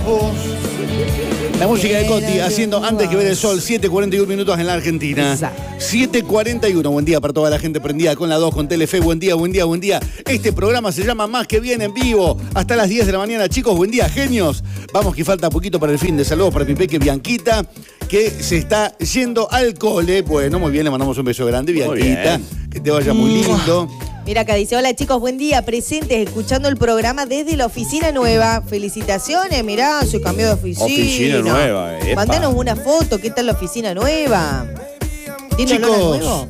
tiempos. La música de Coti haciendo Antes que ver el sol, 7:41 minutos en la Argentina. 7:41. Buen día para toda la gente prendida con la 2, con Telefe. Buen día, buen día, buen día. Este programa se llama Más que Bien en vivo. Hasta las 10 de la mañana, chicos. Buen día, genios. Vamos que falta poquito para el fin de saludos para Pipeque Bianquita, que se está yendo al cole. Bueno, muy bien, le mandamos un beso grande, Bianquita. Que te vaya muy lindo. Mira acá dice, hola chicos, buen día, presentes, escuchando el programa desde la oficina nueva. Felicitaciones, mirá, se cambió de oficina. Oficina nueva, epa. Mándanos una foto, ¿qué tal la oficina nueva? ¿Tiene olor a nuevo?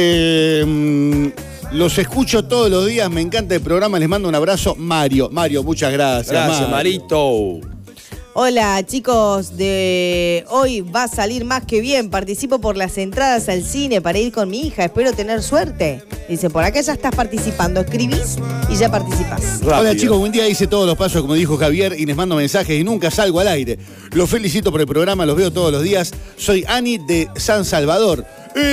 Los escucho todos los días, me encanta el programa, les mando un abrazo. Mario, muchas gracias. Gracias, Marito. Hola chicos, de hoy va a salir Más que Bien. Participo por las entradas al cine para ir con mi hija. Espero tener suerte. Dice, por acá ya estás participando. Escribís y ya participás. Rápido. Hola chicos, buen día. Hice todos los pasos como dijo Javier y les mando mensajes y nunca salgo al aire. Los felicito por el programa, los veo todos los días. Soy Ani de San Salvador.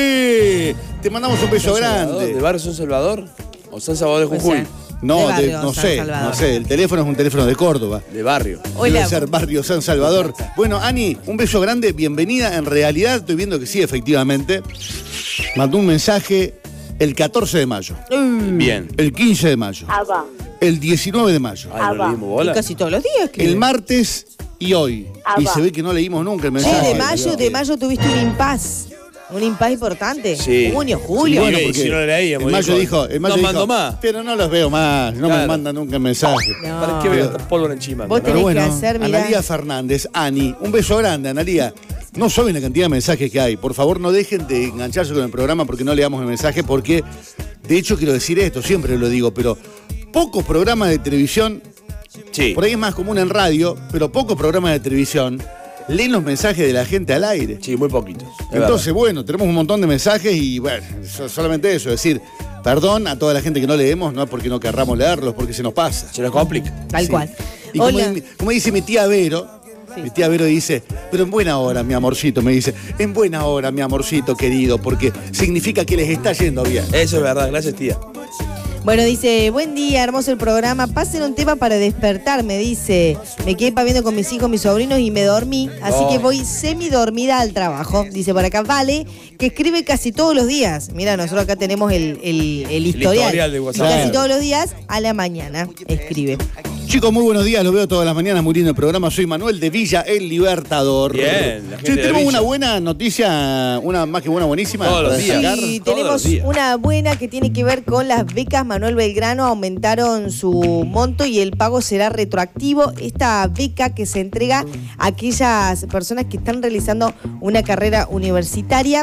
Te mandamos un beso grande. ¿De Barrio San Salvador? ¿O San Salvador de Jujuy? No, no sé, el teléfono es un teléfono de Córdoba. De barrio. Debe ser Barrio San Salvador. Bueno, Ani, un beso grande, bienvenida. En realidad estoy viendo que sí, efectivamente. Mandó un mensaje el 14 de mayo. Bien. El 15 de mayo. El 19 de mayo. Ay, ¿no le dimos bola? Y casi todos los días. El martes y hoy. Y se ve que no leímos nunca el mensaje. De mayo tuviste un impas. Un impas importante. Sí. Junio, julio. Sí, bueno, porque si no le leíamos. en mayo dijo, mando más. Pero no los veo más, no me mandan nunca el mensaje. No. ¿Para qué voy a estar pólvora encima? Vos Pero tenés bueno, que hacer, mirá. Analía Fernández, Ani, un beso grande, Analía. No saben la cantidad de mensajes que hay. Por favor, no dejen de engancharse con el programa porque no leamos el mensaje, porque, de hecho, quiero decir esto, siempre lo digo, pero pocos programas de televisión, Sí. por ahí es más común en radio, pero pocos programas de televisión leen los mensajes de la gente al aire. Sí, muy poquitos. Entonces, bueno, tenemos un montón de mensajes y, bueno, solamente eso, es decir, perdón a toda la gente que no leemos, no es porque no querramos leerlos, porque se nos pasa. Se nos complica. Tal cual. Y como dice mi tía Vero, mi tía Vero dice, pero en buena hora, mi amorcito, me dice, en buena hora, mi amorcito querido, porque significa que les está yendo bien. Eso es verdad, gracias tía. Bueno, dice, buen día, hermoso el programa. Pasen un tema para despertarme, dice. Me quedé paviendo con mis hijos, mis sobrinos y me dormí. Así que voy semidormida al trabajo. Dice por acá, Vale, que escribe casi todos los días. Mira, nosotros acá tenemos el historial de WhatsApp. Casi todos los días a la mañana escribe. Chicos, muy buenos días, los veo todas las mañanas muy lindo el programa. Soy Manuel de Villa El Libertador. Bien, la gente de tenemos Villa. una buena noticia, una más que buena, buenísima. Todos los para días. destacar. Sí, Todos tenemos los días. una buena que tiene que ver con las becas Manuel Belgrano. Aumentaron su monto y el pago será retroactivo. Esta beca que se entrega a aquellas personas que están realizando una carrera universitaria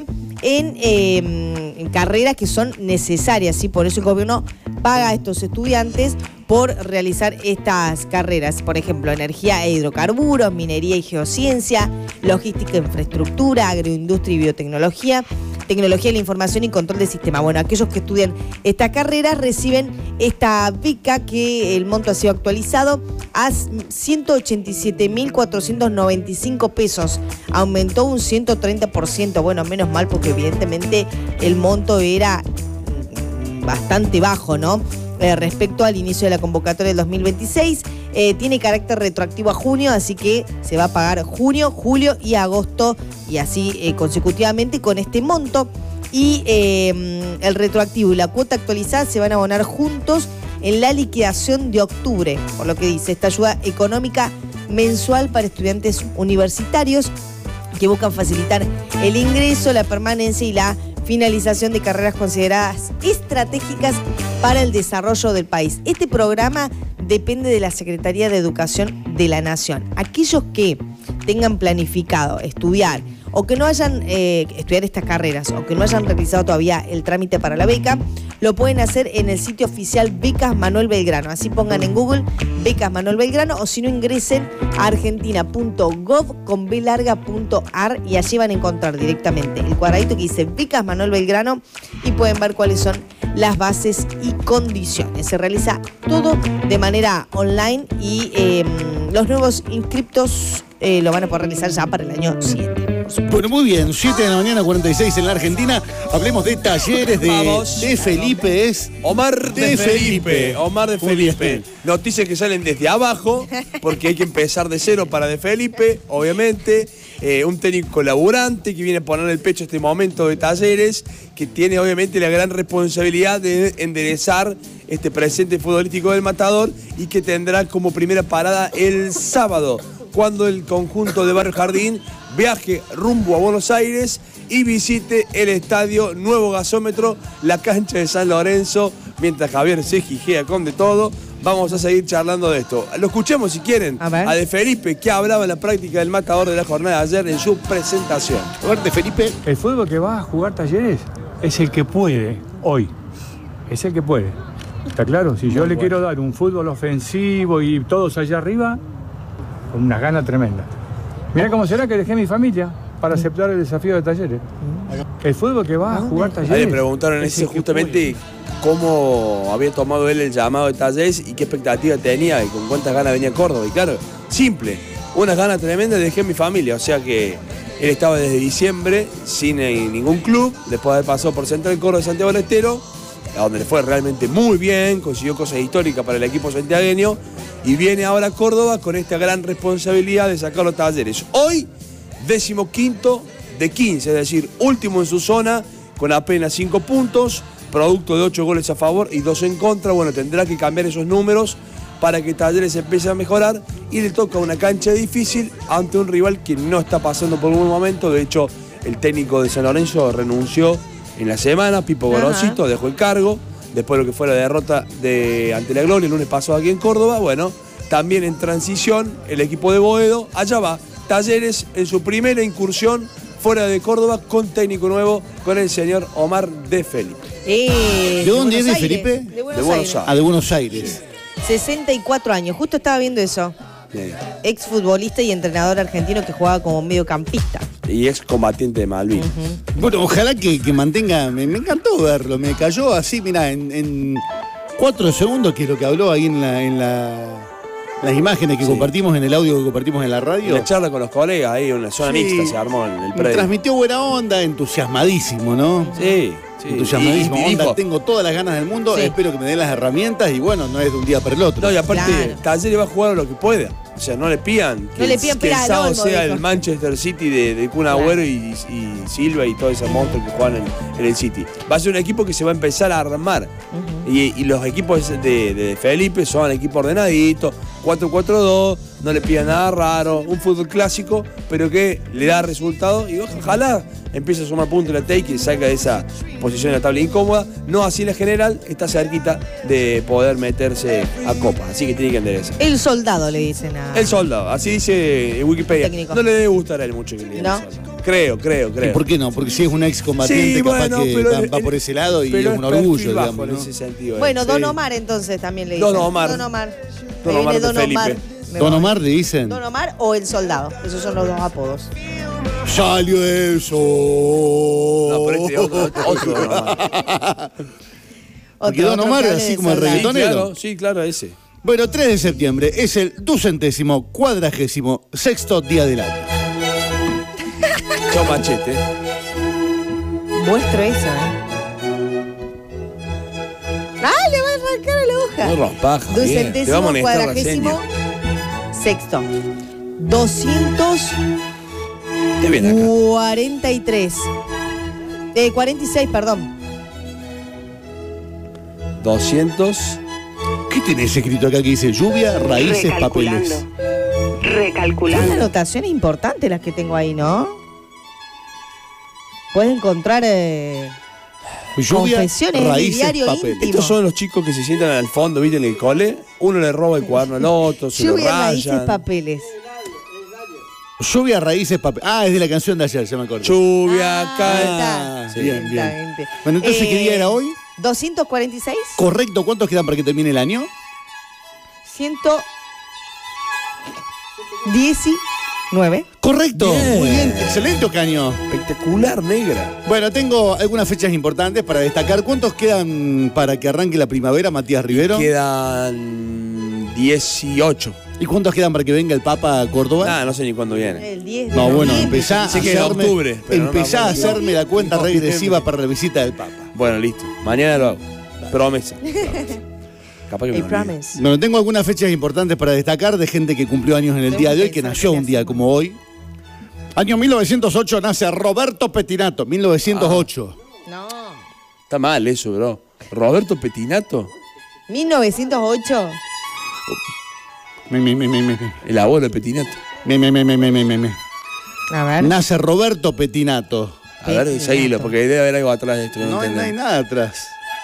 en carreras que son necesarias, ¿sí? Por eso el gobierno paga a estos estudiantes por realizar estas carreras. Por ejemplo, energía e hidrocarburos, minería y geociencia, logística e infraestructura, agroindustria y biotecnología, tecnología de la información y control de sistema. Bueno, aquellos que estudian esta carrera reciben esta beca que el monto ha sido actualizado a 187.495 pesos. Aumentó un 130%. Bueno, menos mal porque evidentemente el monto era bastante bajo, ¿no? Respecto al inicio de la convocatoria del 2026. Tiene carácter retroactivo a junio, así que se va a pagar junio, julio y agosto, y así consecutivamente con este monto. Y el retroactivo y la cuota actualizada se van a abonar juntos en la liquidación de octubre, por lo que dice esta ayuda económica mensual para estudiantes universitarios que buscan facilitar el ingreso, la permanencia y la finalización de carreras consideradas estratégicas para el desarrollo del país. Este programa depende de la Secretaría de Educación de la Nación. Aquellos que tengan planificado estudiar o que no hayan estudiar estas carreras o que no hayan realizado todavía el trámite para la beca, lo pueden hacer en el sitio oficial Becas Manuel Belgrano. Así pongan en Google Becas Manuel Belgrano, o si no, ingresen a argentina.gov.ar y allí van a encontrar directamente el cuadradito que dice Becas Manuel Belgrano y pueden ver cuáles son las bases y condiciones. Se realiza todo de manera online y los nuevos inscriptos lo van a poder realizar ya para el año siguiente. Bueno, muy bien, 7 de la mañana, 46 en la Argentina. Hablemos de Talleres de Felipe. Es Omar de Felipe. Omar de Muy bien. Felipe. Noticias que salen desde abajo, porque hay que empezar de cero para de Felipe, obviamente. Un técnico laburante que viene a poner el pecho este momento de Talleres, que tiene obviamente la gran responsabilidad de enderezar este presente futbolístico del Matador y que tendrá como primera parada el sábado, cuando el conjunto de Barrio Jardín viaje rumbo a Buenos Aires y visite el estadio Nuevo Gasómetro, la cancha de San Lorenzo, mientras Javier se gijea con de todo. Vamos a seguir charlando de esto. Lo escuchemos si quieren a de Felipe, que hablaba en la práctica del Matador de la jornada de ayer en su presentación. A ver, de Felipe. El fútbol que va a jugar Talleres es el que puede hoy. Es el que puede. ¿Está claro? Si yo le quiero dar un fútbol ofensivo y todos allá arriba, con una gana tremenda. Mirá cómo será que dejé mi familia para aceptar el desafío de Talleres. El fútbol que va a jugar Talleres. Ahí le preguntaron ese justamente cómo había tomado él el llamado de Talleres y qué expectativa tenía y con cuántas ganas venía a Córdoba. Y claro, simple, unas ganas tremendas, dejé mi familia. O sea que él estaba desde diciembre sin ningún club, después de haber pasado por Central Córdoba de Santiago del Estero, a donde le fue realmente muy bien, consiguió cosas históricas para el equipo santiagueño y viene ahora a Córdoba con esta gran responsabilidad de sacar los Talleres. Hoy, 15º de 15, es decir, último en su zona con apenas 5 puntos, producto de 8 goles a favor y 2 en contra. Bueno, tendrá que cambiar esos números para que Talleres empiece a mejorar y le toca una cancha difícil ante un rival que no está pasando por un buen momento. De hecho, el técnico de San Lorenzo renunció en la semana, Pipo Gorosito dejó el cargo después de lo que fue la derrota ante la Gloria el lunes pasado aquí en Córdoba. Bueno, también en transición el equipo de Boedo, allá va Talleres en su primera incursión fuera de Córdoba con técnico nuevo, con el señor Omar de Felipe. ¿De dónde es de Felipe? De Buenos Aires. Ah, de Buenos Aires. 64 años, justo estaba viendo eso. Exfutbolista y entrenador argentino que jugaba como mediocampista. Y ex combatiente de Malvinas. Bueno, ojalá que mantenga. Me encantó verlo. Me cayó así, mirá, en 4 segundos, que es lo que habló ahí en las imágenes que compartimos, en el audio que compartimos en la radio. La charla con los colegas ahí, una zona mixta se armó en el predio. Transmitió buena onda, entusiasmadísimo, ¿no? Sí. Entusiasmadísimo. Y dijo, tengo todas las ganas del mundo, espero que me den las herramientas y bueno, no es de un día para el otro. No, y aparte, Talleres va a jugar a lo que pueda. O sea, no le pidan que el sábado sea el Manchester City de Kun Agüero y Silva y todos esos monstruos que juegan en el City. Va a ser un equipo que se va a empezar a armar. Y los equipos de Felipe son equipos ordenaditos, 4-4-2, no le pidan nada raro, un fútbol clásico, pero que le da resultados y ojalá empiece a sumar puntos en la take y salga de esa posición en la tabla incómoda. No así la general, está cerquita de poder meterse a Copa, así que tiene que enderezar. El soldado le dicen a... El soldado, así dice Wikipedia. Técnico. No le debe gustar a él mucho que le digan ¿No? el soldado. Creo. ¿Y por qué no? Porque si es un excombatiente, Sí, capaz bueno, que pero va por ese lado y es un orgullo, digamos, en ¿no? ese sentido. Bueno, Sí. Don Omar entonces también le dicen. Don Omar. Don Omar. Don Me Omar viene de Don Felipe. Omar. Don Omar le dicen. Don Omar o el soldado. Esos son los dos apodos. Salió eso. No, pero este otro Don Omar. Porque Don Omar es así como el reggaetonero. Sí, claro, ese. Bueno, 3 de septiembre es el 246º día del año. Chau Machete. Muestro eso, ¡Ah, le va a arrancar a la hoja! No rompas, Javier. Te va a 200º, molestar la 46º, sexto. Qué bien acá. 243. 46, perdón. 200. ¿Qué tenés escrito acá que dice lluvia, raíces, papeles? Son Recalculando. anotaciones importantes las que tengo ahí, ¿no? Puedes encontrar Lluvia, confesiones en el raíces, diario papeles. íntimo. Estos son los chicos que se sientan al fondo, ¿viste? En el cole. Uno le roba el cuaderno al otro, se lo Lluvia, raíces, rayan. papeles. Lluvia, raíces, papeles. Ah, es de la canción de ayer, ya me acuerdo. Lluvia, cae. está. Sí, bien, bien. Exactamente. Bueno, entonces, ¿qué día era hoy? 246. Correcto, ¿cuántos quedan para que termine el año? 119. Correcto. Bien. Muy bien, excelente, Ocaño. Espectacular, negra. Bueno, tengo algunas fechas importantes para destacar. ¿Cuántos quedan para que arranque la primavera, Matías Rivero? Quedan 18. ¿Y cuántos quedan para que venga el Papa a Córdoba? Nada, no sé ni cuándo viene. El 10 de No, bueno, noviembre. empezá a Sé que en hacerme, octubre, pero no me empezá a acuerdo. hacerme la cuenta regresiva para la visita del Papa. Bueno, listo. Mañana lo hago. Promesa. Capaz que me I olvide. promise. Bueno, tengo algunas fechas importantes para destacar de gente que cumplió años en el día de hoy, que nació un día como hoy. Año 1908 nace Roberto Pettinato, 1908. No. Está mal eso, bro. Roberto Pettinato, 1908. el abuelo de Pettinato. A ver. Nace Roberto Pettinato. A ver, seguilo, porque debe haber algo atrás de esto. que No hay entendemos. nada atrás.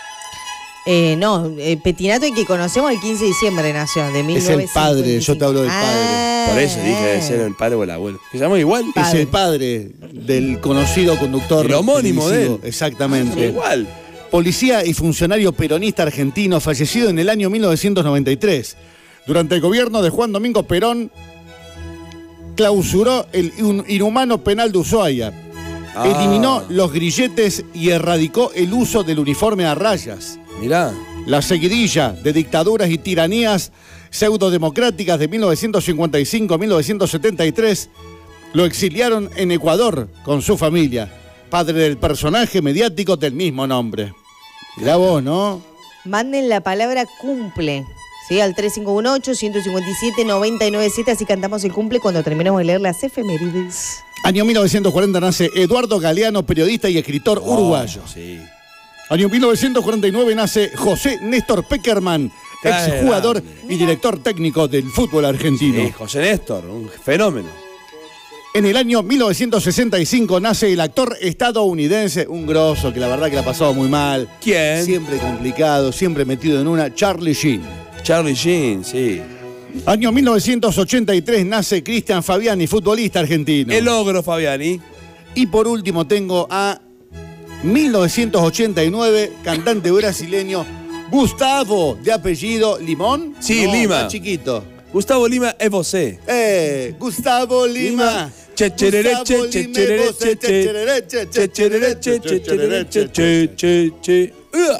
Pettinato, el que conocemos el 15 de diciembre nació, de Es 1955. el padre, yo te hablo del padre. Por eso dije, debe ser el padre o el abuelo. Que se llama igual. Es el padre del conocido conductor. El homónimo de televisivo. él. Exactamente. Igual. Policía y funcionario peronista argentino, fallecido en el año 1993. Durante el gobierno de Juan Domingo Perón, clausuró el inhumano penal de Ushuaia. Eliminó los grilletes y erradicó el uso del uniforme a rayas. Mirá. La seguidilla de dictaduras y tiranías pseudodemocráticas de 1955 a 1973 lo exiliaron en Ecuador con su familia, padre del personaje mediático del mismo nombre. Mirá vos, ¿no? Manden la palabra cumple. ¿Sí? Al 3518-157-997, así cantamos el cumple cuando terminemos de leer las efemérides. Año 1940 nace Eduardo Galeano, periodista y escritor uruguayo. Sí. Año 1949 nace José Néstor Peckerman, Qué exjugador grande. y director técnico del fútbol argentino. Sí, José Néstor, un fenómeno. En el año 1965 nace el actor estadounidense, un grosso que la verdad que la ha pasado muy mal. ¿Quién? Siempre complicado, siempre metido en una, Charlie Sheen. Charlie Sheen, sí. Año 1983 nace Cristian Fabiani, futbolista argentino. El ogro Fabiani. Y por último tengo a 1989, cantante brasileño Gustavo, de apellido Limón. Sí, No, Lima. más chiquito. Gustavo Lima es você. Gustavo Lima. Checherere, Gustavo che, Lima, checherere, vos, che, checherere, che, Checherere, che, checherere, che, che, che, che.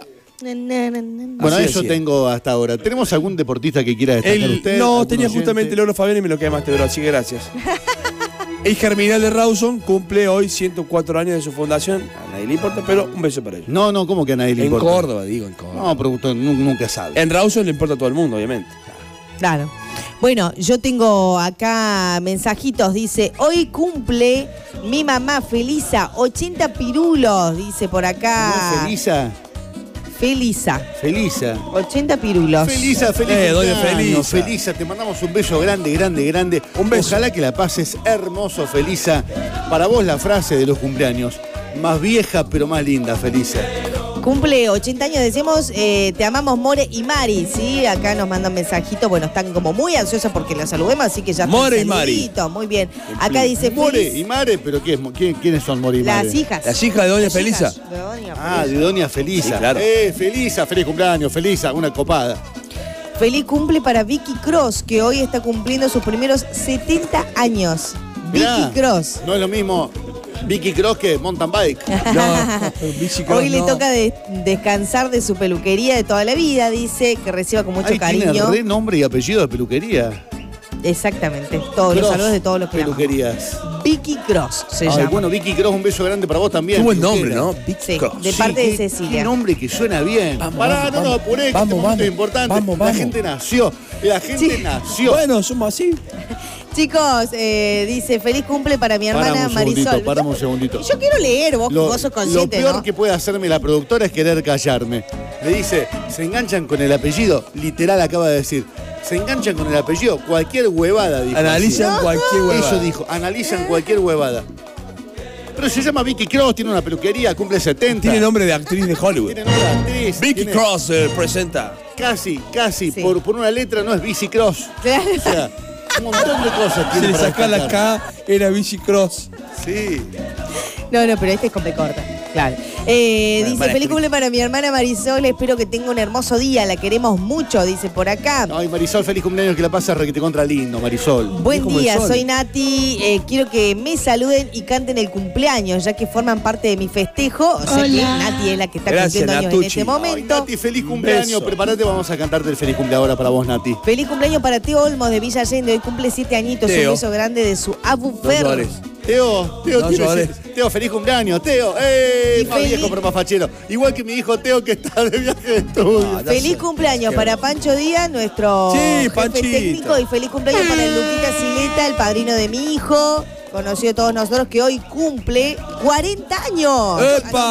Bueno, Así eso decía. tengo hasta ahora. ¿Tenemos algún deportista que quiera destacar usted? No, ¿Algún tenía oyente? justamente el ogro Fabiani y me lo quemaste, bro, así que gracias. El Germinal de Rawson cumple hoy 104 años de su fundación. A nadie le importa, pero un beso para ellos. No, ¿cómo que a nadie le En importa? Córdoba, digo, en Córdoba. No, pero usted nunca sabe. En Rawson le importa a todo el mundo, obviamente. Claro. Bueno, yo tengo acá mensajitos. Dice, hoy cumple mi mamá Felisa, 80 pirulos, dice por acá. ¿No es Felisa? Felisa, Felisa. 80 pirulos. Felisa, feliz doña cumpleaños, Felisa. Felisa, te mandamos un beso grande, grande, grande. Un beso. Ojalá que la pases hermoso, Felisa. Para vos la frase de los cumpleaños. Más vieja, pero más linda, Felisa. Cumple 80 años, decimos, te amamos More y Mari, ¿sí? Acá nos mandan mensajitos, bueno, están como muy ansiosos porque la saludemos, así que ya está More el y Mari. saludito, muy bien. Acá dice More feliz- y Mare, pero ¿quiénes son More y Mare? las hijas. Las hijas de doña Las Felisa. hijas de doña Ah, de Doña Felisa. Sí, claro. Felisa, feliz cumpleaños, Felisa, una copada. Feliz cumple para Vicky Cross, que hoy está cumpliendo sus primeros 70 años. Mirá, Vicky Cross. No es lo mismo Vicky Cross que mountain bike. No, bicicross Hoy le no. toca descansar de su peluquería de toda la vida, dice, que reciba con mucho Ay, tiene cariño. re nombre y apellido de peluquería. Exactamente, todos los Cross saludos de todos los que amamos. peluquerías. Vicky Cross se Ay, llama. bueno, Vicky Cross, un beso grande para vos también. Qué buen peluquera. nombre, ¿no? Big Sí, Cross. de parte de qué- Cecilia. Qué nombre que suena bien. Vamos, Pará, vamos, no nos vamos. apuré, que este Vamos, momento es vamos. importante. Vamos, La vamos. gente nació. La gente Sí. nació. Bueno, somos así. Chicos, dice, feliz cumple para mi hermana Paramos un segundito, Marisol. paramos un segundito. Yo quiero leer, vos Lo sos consciente, peor ¿no? que puede hacerme la productora es querer callarme. Le dice, se enganchan con el apellido, literal acaba de decir, se enganchan con el apellido, cualquier huevada, dijo. Analizan así. cualquier huevada. Eso dijo, analizan cualquier huevada. Pero se llama Vicky Cross, tiene una peluquería, cumple 70. Tiene nombre de actriz de Hollywood. Tiene nombre de actriz. Vicky tiene- Cross presenta. Casi, Sí. por una letra no es Vicky Cross. Claro. O sea, un montón de cosas Si tiene le para saca la destacar. K, era Bici Cross. Sí. No, pero este es con B corta. Claro. Bueno, Dice, mal feliz cumple para mi hermana Marisol, espero que tenga un hermoso día, la queremos mucho, dice por acá. Ay, Marisol, feliz cumpleaños, que la pases requete contra lindo, Marisol. Buen como el día, sol. soy Nati, quiero que me saluden y canten el cumpleaños, ya que forman parte de mi festejo. O sea que Nati es la que está Gracias, cumpliendo años en Natucci. este Ay, momento. Nati, feliz cumpleaños. beso. Prepárate, vamos a cantarte el feliz cumpleaños ahora para vos, Nati. Feliz cumpleaños para Teo Olmos de Villa Allende, hoy cumple 7 añitos, Teo. un beso grande de su Abu No Fer. llores. Teo, No llores. Teo, feliz cumpleaños, Teo. Y Más viejo, pero más fachero. Igual que mi hijo Teo, que está de viaje de estudio. Ah, ya Feliz sé. cumpleaños Qué para Pancho Díaz, nuestro Sí, jefe Panchito. técnico, y feliz cumpleaños para el Luquita Sileta, el padrino de mi hijo, conocido de todos nosotros, que hoy cumple 40 años. ¡Epa!